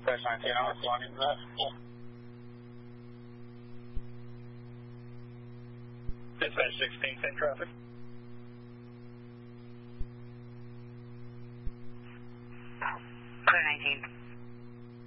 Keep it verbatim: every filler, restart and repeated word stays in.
Dispatch nineteen, I'm responding to that. Dispatch sixteen, same traffic. Clear nineteen.